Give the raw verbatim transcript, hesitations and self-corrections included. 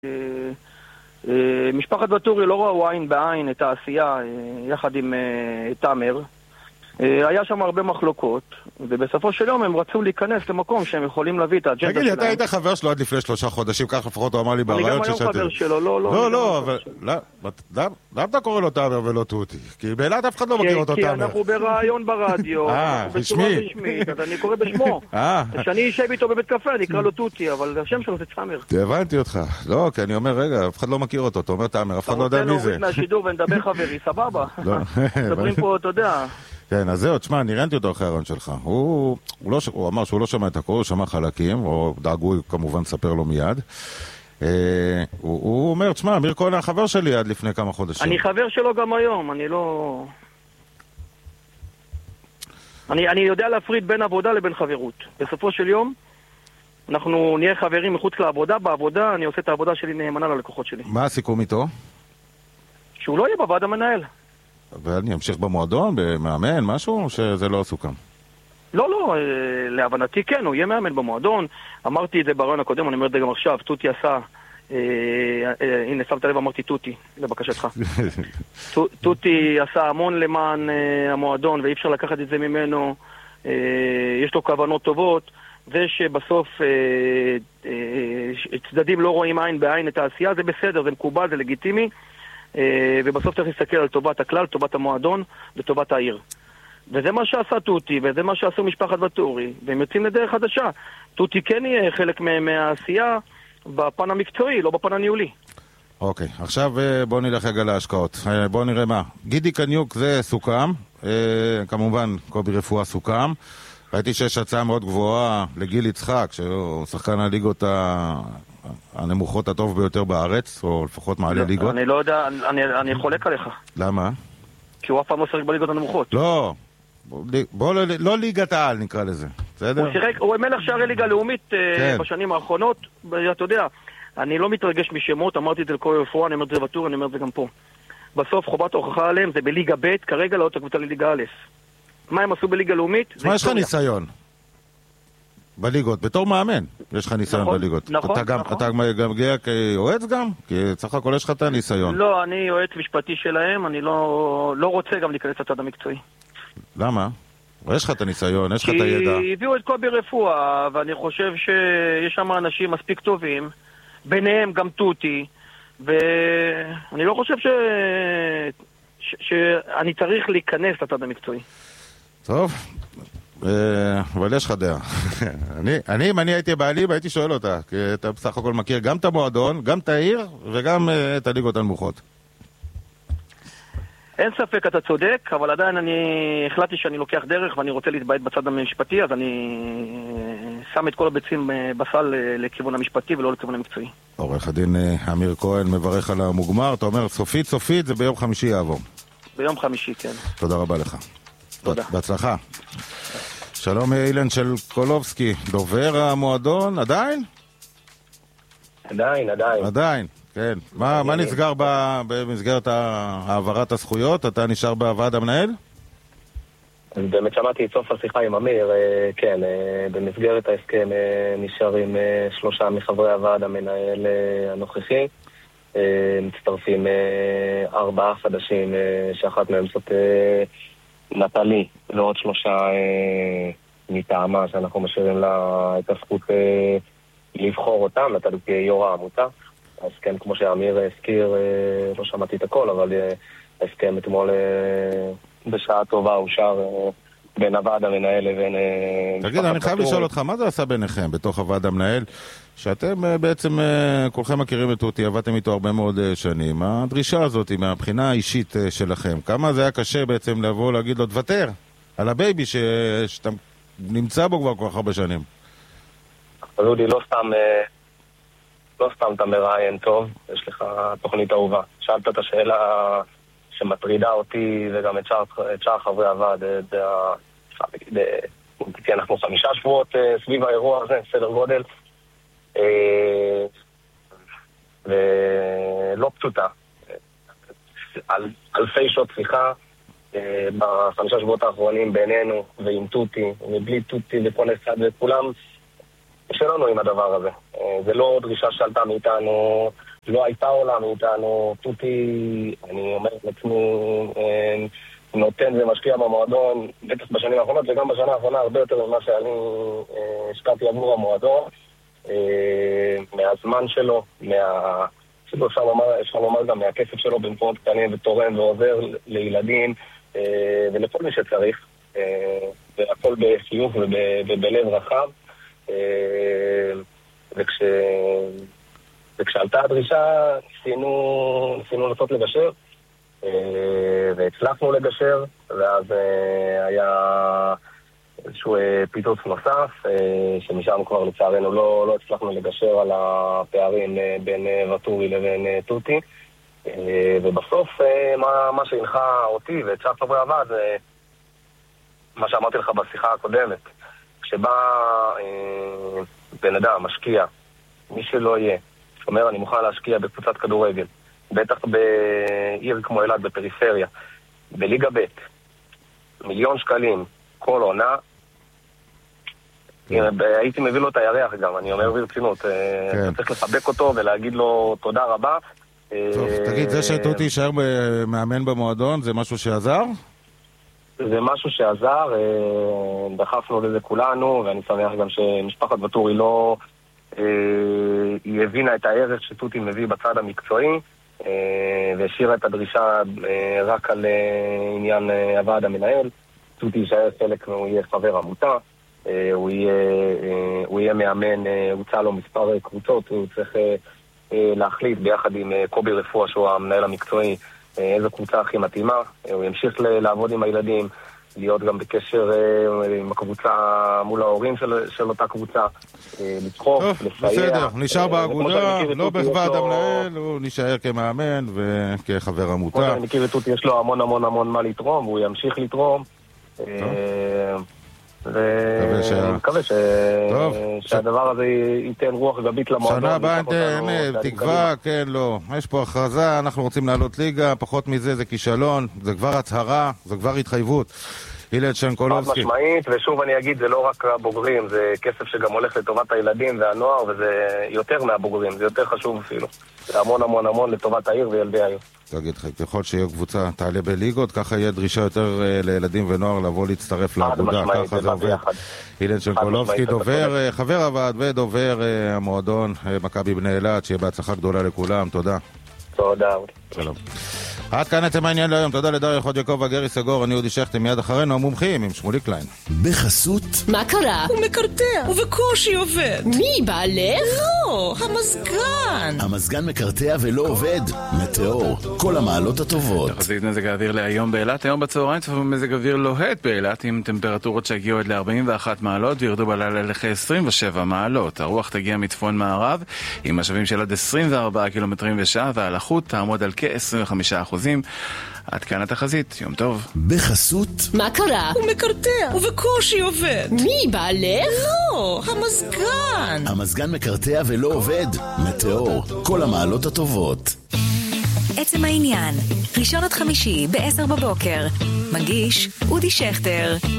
משפחת וטורי לא ראו עין בעין את העשייה יחד עם תאמר. היה שם הרבה מחלוקות, ובסופו של יום הם רצו להיכנס למקום שהם יכולים להביא את האג'נדה שלהם. תגיד, אתה היית חבר שלו עד לפני שלושה חודשים, כך לפחות הוא אמר לי ברעיון ששאתם. אני גם היום חבר שלו, לא, לא. לא, לא, אבל למה אתה קורא לו תאמר ולא תותי? כי באילת אף אחד לא מכיר אותו תאמר. כי אנחנו ברעיון ברדיו, בצורה רשמית, אז אני קורא בשמו. כשאני אשב איתו בבית קפה, אני אקרא לו תותי, אבל השם שלו זה תאמר. הבנתי אותך. לא, כי אני אומר, רגע, אף אחד לא מכיר אותו, אתה אומר תאמר, אף אחד לא יודע מי זה. מהשידור ונדבר חברי, סבבה. מדברים פה, אתה יודע. כן, אז זהו, תשמע, אני ראיתי אותו אחרי הרעיון שלך. הוא, הוא, לא, הוא אמר שהוא לא שמע את הכל, הוא שמע חלקים, או דאגו כמובן ספר לו מיד. אה, הוא, הוא אומר, תשמע, אמיר כהן החבר שלי עד לפני כמה חודשים. אני חבר שלו גם היום, אני לא... אני, אני יודע להפריד בין עבודה לבין חברות. בסופו של יום, אנחנו נהיה חברים מחוץ לעבודה, בעבודה אני עושה את העבודה שלי נאמנה ללקוחות שלי. מה הסיכום איתו? שהוא לא יהיה בוועד המנהל. ואני אמשיך במועדון, במאמן, משהו, או שזה לא סוכם? לא, לא, להבנתי כן, הוא יהיה מאמן במועדון. אמרתי את זה ברעיון הקודם, אני אומר את זה גם עכשיו, תותי עשה, הנה, שמת לב, אמרתי תותי, לבקשתך. תותי עשה המון למען המועדון, ואי אפשר לקחת את זה ממנו. יש לו כוונות טובות, זה שבסוף צדדים לא רואים עין בעין את העשייה, זה בסדר, זה מקובל, זה לגיטימי. ובסוף צריך להסתכל על טובת הכלל, טובת המועדון וטובת העיר. וזה מה שעשה תותי, וזה מה שעשו משפחת וטורי, והם יוצאים לדרך חדשה. תותי כן יהיה חלק מהעשייה בפן המקצועי, לא בפן הניהולי. אוקיי, עכשיו בואו נלך רגע להשקעות. בואו נראה מה. גידי קניוק זה סוכם, כמובן קובי רפואה סוכם. ראיתי שיש הצעה מאוד גבוהה לגיל יצחק, שהוא שחקן הליגות ה... הנמוכות הטוב ביותר בארץ, או לפחות מעלה ליגות. אני לא יודע, אני, אני חולק עליך. למה? כי הוא אף פעם לא שחק בליגות הנמוכות. לא, בוא, לא, לא ליגת העל נקרא לזה, בסדר? הוא שיחק, הוא מלך שערי ליגה לאומית כן. בשנים האחרונות, אתה יודע, אני לא מתרגש משמות, אמרתי את זה לכל רפואה, אני אומר את זה בטור, אני אומר את זה גם פה. בסוף חובת ההוכחה עליהם זה בליגה ב', כרגע לא תקבוצה לליגה א'. מה הם עשו בליגה לאומית? מה יש לך ניסיון? בליגות, בתור מאמן, יש לך ניסיון נכון, בליגות. נכון, אתה גם, נכון. אתה גם מגיע כיועץ גם? כי צריך הכל יש לך את הניסיון. לא, אני יועץ משפטי שלהם, אני לא, לא רוצה גם להיכנס לצד המקצועי. למה? יש לך את הניסיון, יש לך את הידע. כי הביאו את קובי רפואה, ואני חושב שיש שם אנשים מספיק טובים, ביניהם גם תותי, ואני לא חושב ש... ש... שאני צריך להיכנס לצד המקצועי. טוב. אבל יש לך דעה. אני, אם אני הייתי בעלים, הייתי שואל אותה, כי אתה בסך הכל מכיר גם את המועדון, גם את העיר, וגם את הליגות הנמוכות. אין ספק, אתה צודק, אבל עדיין אני החלטתי שאני לוקח דרך, ואני רוצה להתבעט בצד המשפטי, אז אני שם את כל הביצים בסל לכיוון המשפטי, ולא לכיוון המקצועי. עורך הדין אמיר כהן מברך על המוגמר, אתה אומר, סופית, סופית, זה ביום חמישי יעבור. ביום חמישי, כן. תודה רבה לך. תודה. בהצלחה. שלום אילן של קולובסקי, דובר המועדון, עדיין? עדיין, עדיין. עדיין, כן. מה, מה נסגר במסגרת העברת הזכויות? אתה נשאר בוועד המנהל? אז באמת שמעתי את סוף השיחה עם אמיר, כן, במסגרת ההסכם נשארים שלושה מחברי הוועד המנהל הנוכחי, מצטרפים ארבעה חדשים, שאחת מהם זאת... נטלי, ועוד שלושה אה, מטעמה שאנחנו משאירים לה את הזכות אה, לבחור אותם, נטלי כיו"ר העמותה. אז כן, כמו שאמיר הזכיר, אה, לא שמעתי את הכל, אבל אה, הסכם אתמול אה, בשעה טובה אושר אה, בין הוועד המנהל לבין... אה, תגיד, אני חייב לשאול אותך, מה זה עשה ביניכם בתוך הוועד המנהל? שאתם אה, בעצם, אה, כולכם מכירים את אותי, עבדתם איתו הרבה מאוד אה, שנים. הדרישה הזאת, מהבחינה האישית אה, שלכם, כמה זה היה קשה בעצם לבוא להגיד לו, תוותר על הבייבי ש... שאתה נמצא בו כבר כל כך הרבה שנים? אודי, לא סתם, אה, לא סתם אתה מראיין טוב, יש לך תוכנית אהובה. שאלת את השאלה שמטרידה אותי וגם את שאר, את שאר חברי הוועד, את ה... כי אנחנו חמישה שבועות אה, סביב האירוע הזה, סדר גודל. ולא פשוטה, על אלפי שעות שיחה בחמישה שבועות האחרונים בינינו ועם תותי ובלי תותי וכל אחד וכולם שלנו עם הדבר הזה. זה לא דרישה שעלתה מאיתנו לא הייתה עולה מאיתנו. תותי, אני אומר לעצמי, נותן ומשקיע במועדון, בטח בשנים האחרונות, וגם בשנה האחרונה הרבה יותר ממה שאני השקעתי עבור המועדון. מהזמן שלו, מה... אפילו אפשר לומר, אפשר לומר גם מהכסף שלו במקומות קטנים ותורם ועוזר לילדים ולכל מי שצריך, והכל בחיוך ובלב רחב. וכש... וכשעלתה הדרישה ניסינו, ניסינו לעשות לגשר, והצלחנו לגשר, ואז היה איזשהו פיתוץ נוסף, שמשם כבר לצערנו לא, לא הצלחנו לגשר על הפערים בין וטורי לבין תותי. ובסוף מה, מה שהנחה אותי ואת שאר חברי הוועד זה מה שאמרתי לך בשיחה הקודמת. כשבא בן אדם, משקיע, מי שלא יהיה, שאומר אני מוכן להשקיע בקבוצת כדורגל, בטח בעיר כמו אלעד בפריפריה, בליגה ב', מיליון שקלים כל עונה, הייתי מביא לו את הירח גם, אני אומר ברצינות, צריך לחבק אותו ולהגיד לו תודה רבה. טוב, תגיד, זה שתותי יישאר מאמן במועדון, זה משהו שעזר? זה משהו שעזר, דחפנו לזה כולנו, ואני שמח גם שמשפחת וטורי לא... היא הבינה את הערך שתותי מביא בצד המקצועי, והשאירה את הדרישה רק על עניין הוועד המנהל. תותי יישאר חלק, הוא יהיה חבר עמותה, הוא יהיה, הוא יהיה מאמן, הוצא לו מספר קבוצות, הוא צריך להחליט ביחד עם קובי רפואה שהוא המנהל המקצועי איזו קבוצה הכי מתאימה. הוא ימשיך לעבוד עם הילדים, להיות גם בקשר עם הקבוצה מול ההורים של, של אותה קבוצה, לדחוף, לסייע. בסדר, נשאר באגודה, לא בוועד המנהל, הוא נשאר כמאמן וכחבר עמותה. כמו שאני מכיר את תותי, יש לו המון המון המון מה לתרום, והוא ימשיך לתרום. ואני מקווה שהדבר הזה ייתן רוח גבית למועדון. שנה הבאה תקווה, כן, לא. יש פה הכרזה, אנחנו רוצים לעלות ליגה, פחות מזה זה כישלון, זה כבר הצהרה, זה כבר התחייבות. הילד שנקולובסקי. משמעית, ושוב אני אגיד, זה לא רק הבוגרים, זה כסף שגם הולך לטובת הילדים והנוער, וזה יותר מהבוגרים, זה יותר חשוב אפילו. זה המון המון המון לטובת העיר וילדי העיר. תגיד, ככל שיהיה קבוצה תעלה בליגות, ככה יהיה דרישה יותר לילדים ונוער לבוא להצטרף לעבודה, ככה זה עובד. הילד שנקולובסקי, דובר, חבר הוועד ודובר המועדון מכבי בני אלעד, שיהיה בהצלחה גדולה לכולם, תודה. תודה. שלום. עד כאן אתם העניין להיום, תודה לדריה יחוד יעקב וגרי סגור, אני אודי שכטר, מיד אחרינו המומחים עם שמולי קליין. בחסות מה קרה? הוא מקרטע ובקושי עובד. מי בעלך? לא, המזגן. המזגן מקרטע ולא עובד. מטאור, כל המעלות הטובות. תחזית מזג האוויר להיום באילת, היום בצהריים צפוי מזג אוויר לוהט באילת עם טמפרטורות שהגיעו עד ל-ארבעים ואחת מעלות וירדו בלילה לכ-עשרים ושבע מעלות. הרוח תגיע מצפון מערב עם משאבים של עד עשרים וארבעה קילומטרים בשעה והלחות תעמוד על כ-עשרים וחמישה אחוזים. עד כאן התחזית, יום טוב. בחסות מה קרה? הוא מקרטע ובקושי עובד. מי בעלך? לא, המזגן. המזגן מקרטע ולא עובד. מטאור, כל המעלות הטובות. עצם העניין, ראשון עד חמישי בעשר בבוקר. מגיש אודי שכטר.